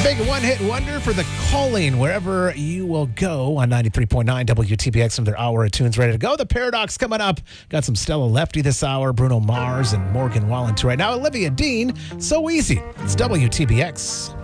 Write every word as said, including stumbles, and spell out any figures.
Big one-hit wonder for The Calling, wherever you will go on ninety-three point nine W T P X. From their hour of tunes ready to go. The Paradox coming up. Got some Stella Lefty this hour, Bruno Mars and Morgan Wallen too right now. Olivia Dean, So Easy. It's W T P X.